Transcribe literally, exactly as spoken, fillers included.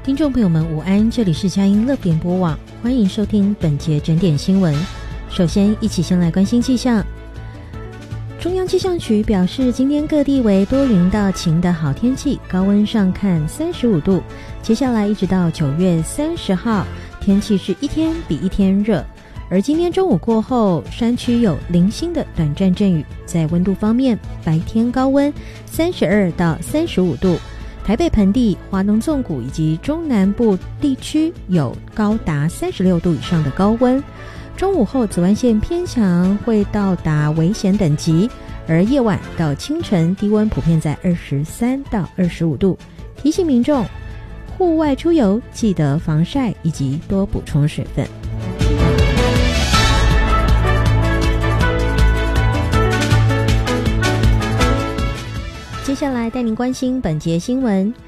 听众朋友们午安，这里是佳音乐点播网，欢迎收听本节整点新闻。首先一起先来关心气象。中央气象局表示，今天各地为多云到晴的好天气，高温上看三十五度，接下来一直到九月三十号，天气是一天比一天热。而今天中午过后，山区有零星的短暂阵雨。在温度方面，白天高温三十二到三十五度，台北盆地、花东纵谷以及中南部地区有高达三十六度以上的高温。中午后紫外线偏强，会到达危险等级，而夜晚到清晨低温普遍在二十三到二十五度。提醒民众户外出游记得防晒以及多补充水分。接下来带您关心本节新闻。